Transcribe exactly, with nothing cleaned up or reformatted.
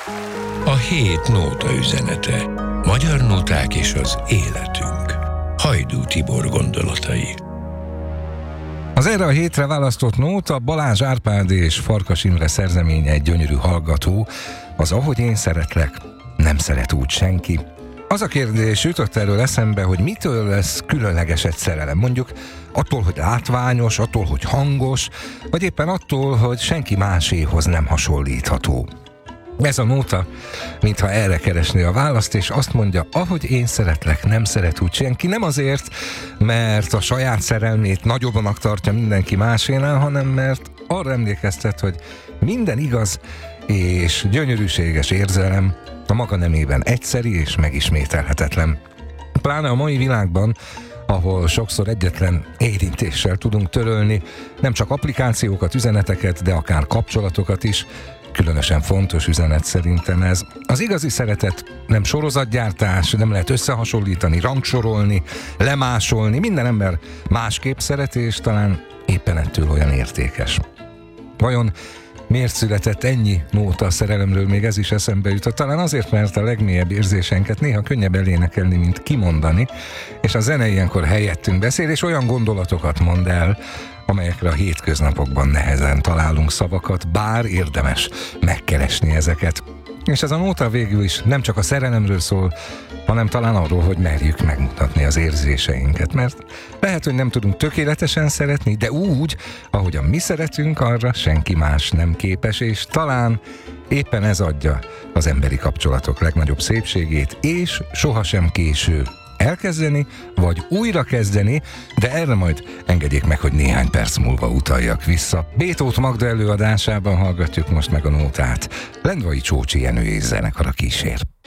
A hét nóta üzenete. Magyar nóták és az életünk. Hajdú Tibor gondolatai. Az erre a hétre választott nóta Balázs Árpád és Farkas Imre szerzeménye, egy gyönyörű hallgató. Az Ahogy én szeretlek, nem szeret úgy senki. Az a kérdés jutott erről eszembe, hogy mitől lesz különleges egy szerelem. Mondjuk attól, hogy látványos, attól, hogy hangos, vagy éppen attól, hogy senki máséhoz nem hasonlítható. Ez a nóta, mintha erre keresné a választ, és azt mondja, ahogy én szeretlek, nem szeret úgy senki. Nem azért, mert a saját szerelmét nagyobbanak tartja mindenki másénál, hanem mert arra emlékeztet, hogy minden igaz és gyönyörűséges érzelem a maga nemében egyszeri és megismételhetetlen. Pláne a mai világban, ahol sokszor egyetlen érintéssel tudunk törölni nem csak applikációkat, üzeneteket, de akár kapcsolatokat is. Különösen fontos üzenet szerintem ez. Az igazi szeretet nem sorozatgyártás, nem lehet összehasonlítani, rangsorolni, lemásolni. Minden ember másképp szeret, és talán éppen ettől olyan értékes. Vajon miért született ennyi nóta a szerelemről, még ez is eszembe jutott? Talán azért, mert a legmélyebb érzésenket néha könnyebb elénekelni, mint kimondani, és a zene ilyenkor helyettünk beszél, és olyan gondolatokat mond el, amelyekre a hétköznapokban nehezen találunk szavakat, bár érdemes megkeresni ezeket. És ez a nóta végül is nem csak a szerelemről szól, hanem talán arról, hogy merjük megmutatni az érzéseinket, mert lehet, hogy nem tudunk tökéletesen szeretni, de úgy, ahogyan mi szeretünk, arra senki más nem képes, és talán éppen ez adja az emberi kapcsolatok legnagyobb szépségét, és sohasem késő elkezdeni, vagy újra kezdeni, de erre majd engedjék meg, hogy néhány perc múlva utaljak vissza. Bétót Magda előadásában hallgatjuk most meg a nótát. Lendvai Csócsi Jenő és zenekara kísér.